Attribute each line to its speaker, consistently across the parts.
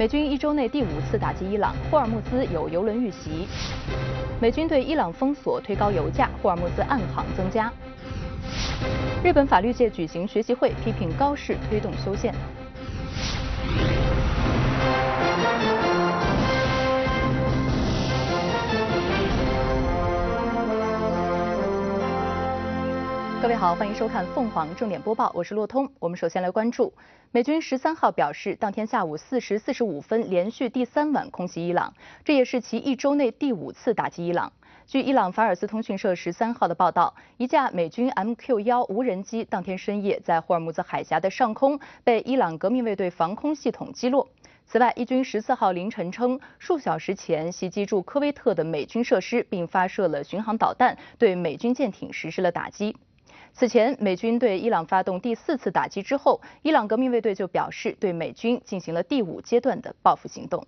Speaker 1: 美军1周内第5次打击伊朗，霍尔木兹有油轮遇袭。美军对伊朗封锁，推高油价，霍尔木兹暗航增加。日本法律界举行学习会，批评高市推动修宪。各位好，欢迎收看凤凰正点播报，我是骆通。我们首先来关注，美军13号表示，当天下午4时45分连续第3晚空袭伊朗，这也是其1周内第5次打击伊朗。据伊朗法尔斯通讯社13号的报道，一架美军 MQ-1无人机当天深夜在霍尔木兹海峡的上空被伊朗革命卫队防空系统击落。此外，伊军14号凌晨称，数小时前袭击驻科威特的美军设施，并发射了巡航导弹，对美军舰艇实施了打击。此前，美军对伊朗发动第4次打击之后，伊朗革命卫队就表示对美军进行了第5阶段的报复行动。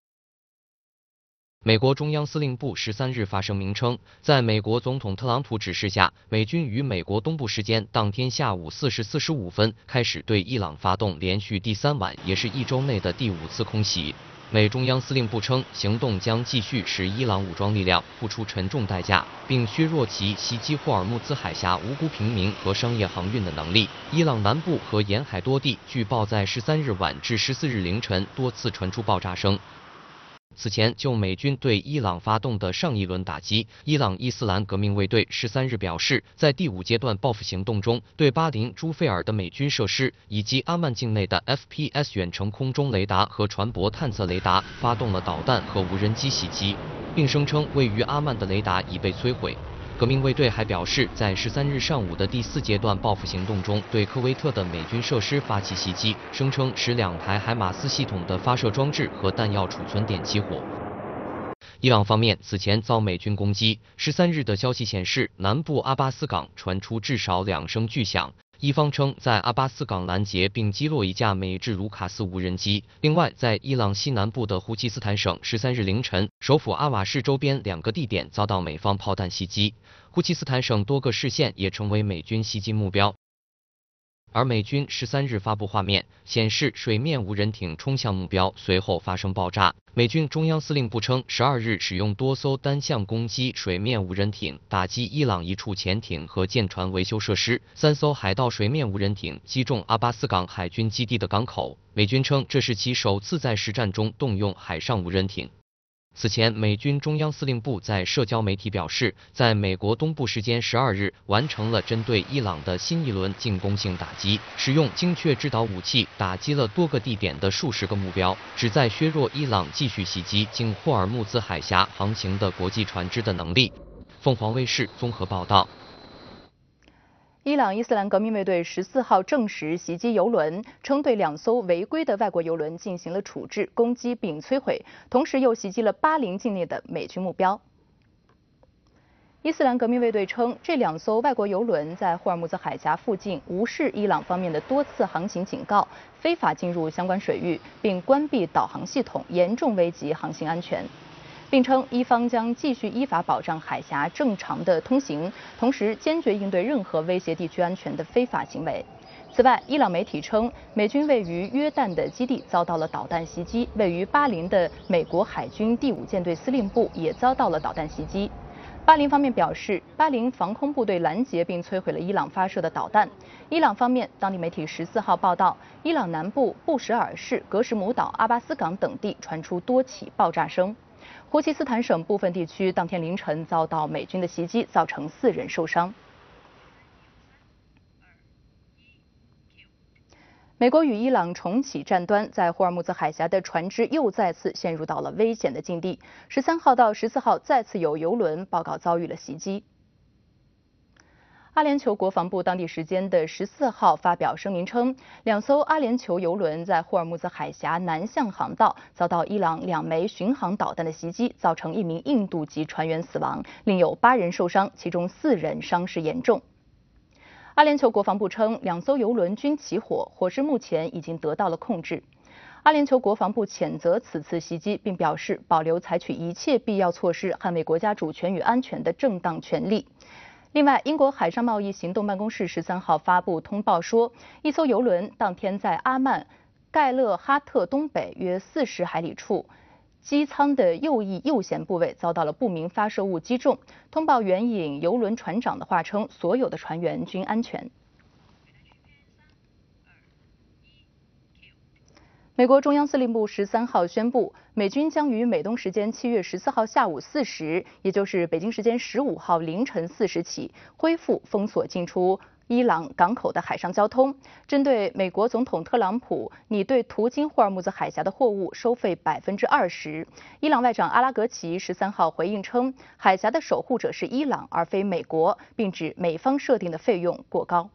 Speaker 2: 美国中央司令部13日发声明称，在美国总统特朗普指示下，美军于美国东部时间当天下午4时45分开始对伊朗发动连续第3晚，也是1周内的第5次空袭。美中央司令部称，行动将继续使伊朗武装力量付出沉重代价，并削弱其袭击霍尔木兹海峡无辜平民和商业航运的能力。伊朗南部和沿海多地据报在13日晚至14日凌晨多次传出爆炸声。此前，就美军对伊朗发动的上一轮打击，伊朗伊斯兰革命卫队13日表示，在第5阶段报复行动中，对巴林朱费尔的美军设施以及阿曼境内的 FPS 远程空中雷达和船舶探测雷达发动了导弹和无人机袭击，并声称位于阿曼的雷达已被摧毁。革命卫队还表示，在13日上午的第4阶段报复行动中，对科威特的美军设施发起袭击，声称使2台海马斯系统的发射装置和弹药储存点起火。伊朗方面此前遭美军攻击，13日的消息显示，南部阿巴斯港传出至少2声巨响。伊方称在阿巴斯港拦截并击落一架美制卢卡斯无人机。另外，在伊朗西南部的胡奇斯坦省13日凌晨，首府阿瓦市周边2个地点遭到美方炮弹袭击，胡奇斯坦省多个市县也成为美军袭击目标。而美军13日发布画面，显示水面无人艇冲向目标，随后发生爆炸。美军中央司令部称，12日使用多艘单向攻击水面无人艇打击伊朗一处潜艇和舰船维修设施，3艘海盗水面无人艇击中阿巴斯港海军基地的港口。美军称这是其首次在实战中动用海上无人艇。此前，美军中央司令部在社交媒体表示，在美国东部时间12日完成了针对伊朗的新一轮进攻性打击，使用精确制导武器打击了多个地点的数十个目标，旨在削弱伊朗继续袭击经霍尔木兹海峡航行的国际船只的能力。凤凰卫视综合报道。
Speaker 1: 伊朗伊斯兰革命卫队14号证实袭击油轮，称对2艘违规的外国油轮进行了处置、攻击并摧毁，同时又袭击了巴林境内的美军目标。伊斯兰革命卫队称，这2艘外国油轮在霍尔木兹海峡附近无视伊朗方面的多次航行警告，非法进入相关水域，并关闭导航系统，严重危及航行安全。并称伊方将继续依法保障海峡正常的通行，同时坚决应对任何威胁地区安全的非法行为。此外，伊朗媒体称，美军位于约旦的基地遭到了导弹袭击，位于巴林的美国海军第5舰队司令部也遭到了导弹袭击。巴林方面表示，巴林防空部队拦截并摧毁了伊朗发射的导弹。伊朗方面，当地媒体14号报道，伊朗南部布什尔市、格什姆岛、阿巴斯港等地传出多起爆炸声。胡奇斯坦省部分地区当天凌晨遭到美军的袭击，造成4人受伤。美国与伊朗重启战端，在霍尔木兹海峡的船只又再次陷入到了危险的境地。13号到14号再次有油轮报告遭遇了袭击。阿联酋国防部当地时间的14号发表声明称，2艘阿联酋油轮在霍尔木兹海峡南向航道遭到伊朗2枚巡航导弹的袭击，造成1名印度籍船员死亡，另有8人受伤，其中4人伤势严重。阿联酋国防部称，2艘油轮均起火，火势目前已经得到了控制。阿联酋国防部谴责此次袭击，并表示保留采取一切必要措施捍卫国家主权与安全的正当权利。另外，英国海上贸易行动办公室13号发布通报说，一艘油轮当天在阿曼盖勒哈特东北约40海里处。机舱的右翼右舷部位遭到了不明发射物击中。通报援引邮轮船长的话称，所有的船员均安全。美国中央司令部13号宣布，美军将于美东时间7月14号下午4时，也就是北京时间15号凌晨4时起，恢复封锁进出伊朗港口的海上交通。针对美国总统特朗普拟对途经霍尔木兹海峡的货物收费20%，伊朗外长阿拉格齐13号回应称，海峡的守护者是伊朗而非美国，并指美方设定的费用过高。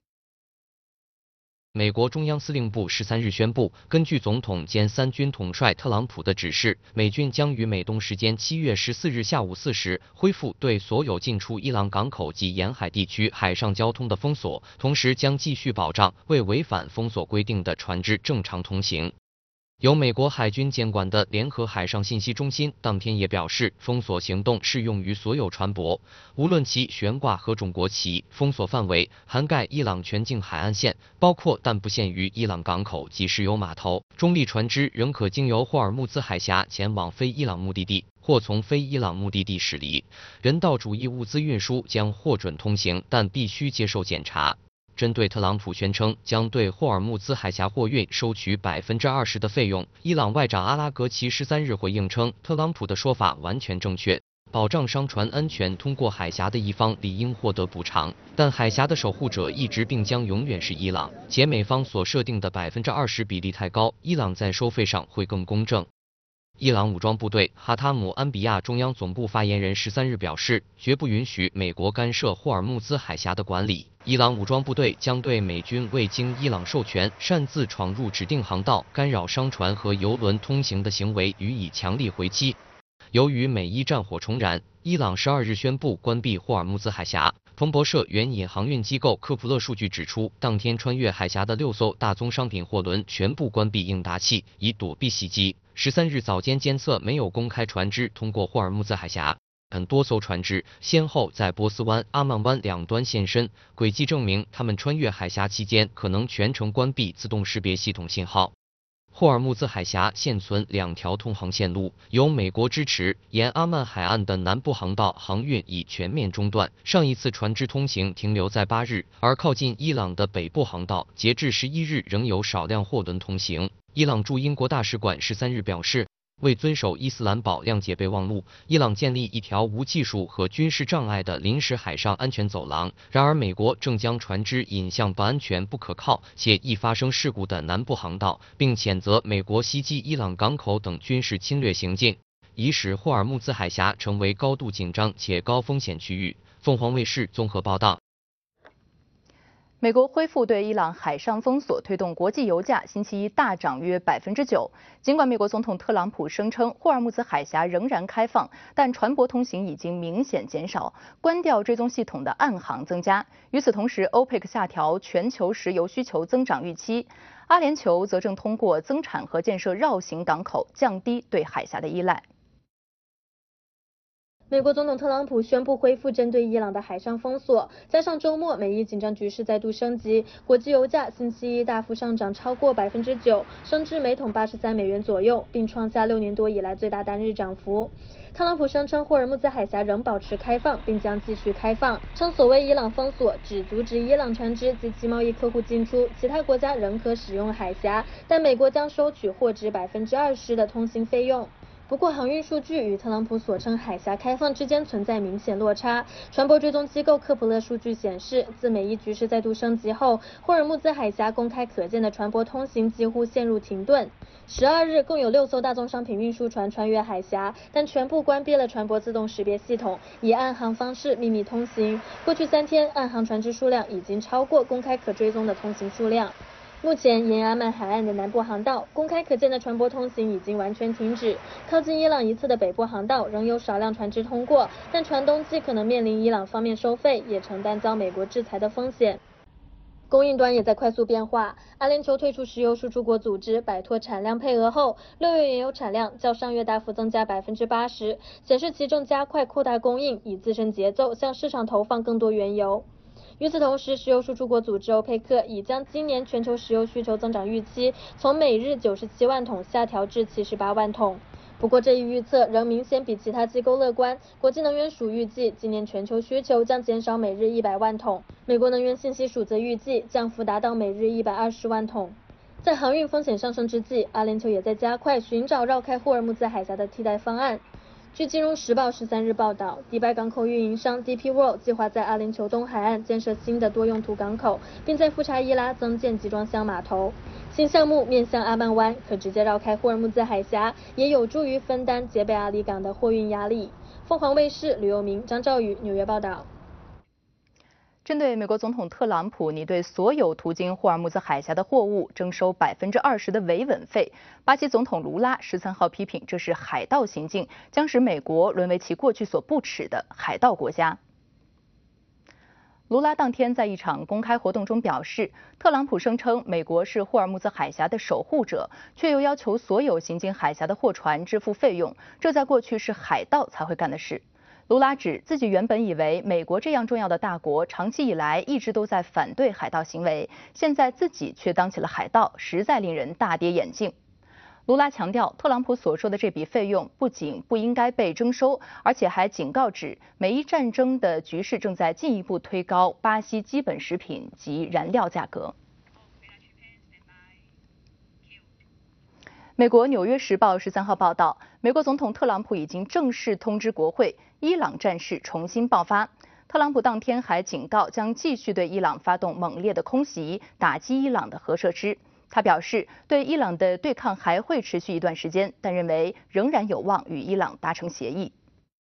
Speaker 2: 美国中央司令部13日宣布，根据总统兼3军统帅特朗普的指示，美军将于美东时间7月14日下午4时恢复对所有进出伊朗港口及沿海地区海上交通的封锁，同时将继续保障未违反封锁规定的船只正常通行。由美国海军监管的联合海上信息中心当天也表示，封锁行动适用于所有船舶，无论其悬挂何种国旗。封锁范围涵盖伊朗全境海岸线，包括但不限于伊朗港口及石油码头。中立船只仍可经由霍尔木兹海峡前往非伊朗目的地，或从非伊朗目的地驶离。人道主义物资运输将获准通行，但必须接受检查。针对特朗普宣称将对霍尔木兹海峡货运收取20%的费用，伊朗外长阿拉格齐13日回应称，特朗普的说法完全正确，保障商船安全通过海峡的一方理应获得补偿，但海峡的守护者一直并将永远是伊朗，且美方所设定的20%比例太高，伊朗在收费上会更公正。伊朗武装部队哈塔姆安比亚中央总部发言人13日表示，绝不允许美国干涉霍尔木兹海峡的管理。伊朗武装部队将对美军未经伊朗授权擅自闯入指定航道、干扰商船和油轮通行的行为予以强力回击。由于美伊战火重燃，伊朗12日宣布关闭霍尔木兹海峡。彭博社援引航运机构科普勒数据指出，当天穿越海峡的6艘大宗商品货轮全部关闭应答器，以躲避袭击。13日早间监测没有公开船只通过霍尔木兹海峡，很多艘船只先后在波斯湾、阿曼湾两端现身，轨迹证明他们穿越海峡期间可能全程关闭自动识别系统信号。霍尔木兹海峡现存2条通航线路，由美国支持，沿阿曼海岸的南部航道航运已全面中断，上一次船只通行停留在8日，而靠近伊朗的北部航道，截至11日仍有少量货轮通行。伊朗驻英国大使馆13日表示，为遵守伊斯兰保谅解备忘录，伊朗建立一条无技术和军事障碍的临时海上安全走廊。然而，美国正将船只引向不安全、不可靠且易发生事故的南部航道，并谴责美国袭击伊朗港口等军事侵略行径，已使霍尔木兹海峡成为高度紧张且高风险区域。凤凰卫视综合报道。
Speaker 1: 美国恢复对伊朗海上封锁，推动国际油价星期一大涨约9%。尽管美国总统特朗普声称霍尔木兹海峡仍然开放，但船舶通行已经明显减少，关掉追踪系统的暗航增加。与此同时，欧佩克下调全球石油需求增长预期，阿联酋则正通过增产和建设绕行港口，降低对海峡的依赖。
Speaker 3: 美国总统特朗普宣布恢复针对伊朗的海上封锁，加上周末美伊紧张局势再度升级，国际油价星期一大幅上涨超过9%，升至每桶83美元左右，并创下6年多以来最大单日涨幅。特朗普声称霍尔木兹海峡仍保持开放，并将继续开放，称所谓伊朗封锁只阻止伊朗船只及其贸易客户进出，其他国家仍可使用海峡，但美国将收取货值20%的通行费用。不过，航运数据与特朗普所称海峡开放之间存在明显落差。船舶追踪机构科普勒数据显示，自美伊局势再度升级后，霍尔木兹海峡公开可见的船舶通行几乎陷入停顿。12日，共有6艘大宗商品运输船穿越海峡，但全部关闭了船舶自动识别系统，以暗航方式秘密通行。过去3天，暗航船只数量已经超过公开可追踪的通行数量。目前，沿阿曼海岸的南部航道，公开可见的船舶通行已经完全停止。靠近伊朗一侧的北部航道仍有少量船只通过，但船东既可能面临伊朗方面收费，也承担遭美国制裁的风险。供应端也在快速变化。阿联酋退出石油输出国组织，摆脱产量配额后，6月原油产量较上月大幅增加80%，显示其正加快扩大供应，以自身节奏向市场投放更多原油。 与此同时，石油输出国组织欧佩克已将今年全球石油需求增长预期从每日97万桶下调至78万桶。不过，这一预测仍明显比其他机构乐观。国际能源署预计，今年全球需求将减少每日100万桶，美国能源信息署则预计降幅达到每日120万桶。在航运风险上升之际，阿联酋也在加快寻找绕开霍尔木兹海峡的替代方案。据《金融时报》13日报道，迪拜港口运营商 DP World 计划在阿联酋东海岸建设新的多用途港口，并在富查伊拉增建集装箱码头。新项目面向阿曼湾，可直接绕开霍尔木兹海峡，也有助于分担杰贝阿里港的货运压力。凤凰卫视吕佑明、张兆宇纽约报道。
Speaker 1: 针对美国总统特朗普拟对所有途经霍尔木兹海峡的货物征收20%的维稳费，巴西总统卢拉13号批评这是海盗行径，将使美国沦为其过去所不耻的海盗国家。卢拉当天在一场公开活动中表示，特朗普声称美国是霍尔木兹海峡的守护者，却又要求所有行经海峡的货船支付费用，这在过去是海盗才会干的事。卢拉指自己原本以为美国这样重要的大国长期以来一直都在反对海盗行为，现在自己却当起了海盗，实在令人大跌眼镜。卢拉强调，特朗普所说的这笔费用不仅不应该被征收，而且还警告指，美伊战争的局势正在进一步推高巴西基本食品及燃料价格。美国《纽约时报》13号报道，美国总统特朗普已经正式通知国会，伊朗战事重新爆发。特朗普当天还警告，将继续对伊朗发动猛烈的空袭，打击伊朗的核设施。他表示，对伊朗的对抗还会持续一段时间，但认为仍然有望与伊朗达成协议。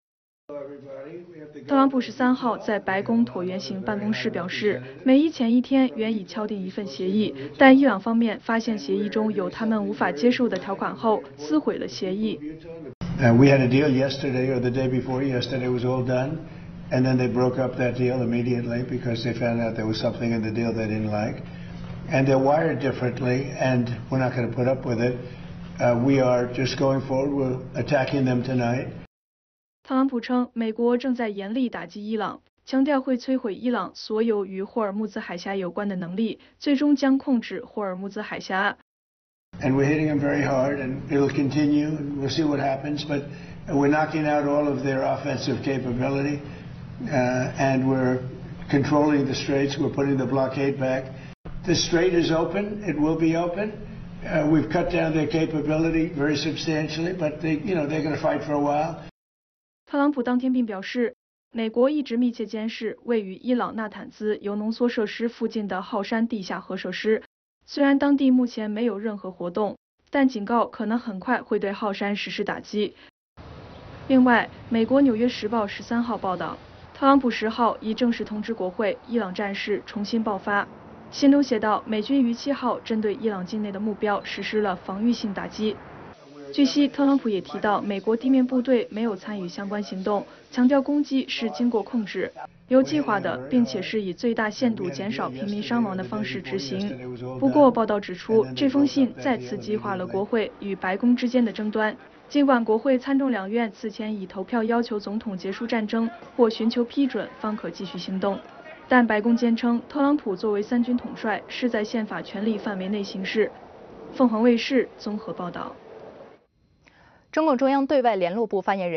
Speaker 4: 特朗普13号在白宫椭圆形办公室表示，美伊前一天原已敲定一份协议，但伊朗方面发现协议中有他们无法接受的条款后，撕毁了协议。
Speaker 5: We had a deal yesterday or the day before yesterday was all done, and then they broke up that deal immediately because they found out there was something in the deal they didn't like, and they're wired differently, and we're not going to put up with it. We are just going forward. We're attacking them tonight.
Speaker 4: 特朗普称，美国正在严厉打击伊朗，强调会摧毁伊朗所有与霍尔木兹海峡有关的能力，最终将控制霍尔木兹海峡。
Speaker 5: And we're hitting them very hard, and it'll continue, and we'll see what happens. But we're knocking out all of their offensive capability, and we're controlling the straits. We're putting the blockade back. The strait is open. It will be open. We've cut down their capability very substantially, but they're going to fight for a while.
Speaker 4: 特朗普当天并表示，美国一直密切监视位于伊朗纳坦兹铀浓缩设施附近的浩山地下核设施。虽然当地目前没有任何活动，但警告可能很快会对浩山实施打击。另外，美国《纽约时报》13号报道，特朗普10号已正式通知国会，伊朗战事重新爆发。信中写道，美军于7号针对伊朗境内的目标实施了防御性打击。据悉，特朗普也提到，美国地面部队没有参与相关行动，强调攻击是经过控制、有计划的，并且是以最大限度减少平民伤亡的方式执行。不过，报道指出，这封信再次激化了国会与白宫之间的争端。尽管国会参众两院此前已投票要求总统结束战争或寻求批准方可继续行动，但白宫坚称，特朗普作为3军统帅是在宪法权力范围内行事。凤凰卫视综合报道。
Speaker 1: 中共中央对外联络部发言人